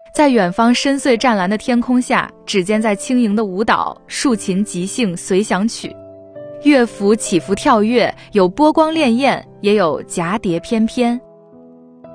在远方深邃湛蓝的天空下，指尖在轻盈的舞蹈，竖琴即兴随想曲，乐符起伏跳跃，有波光潋滟，也有蛱蝶翩翩。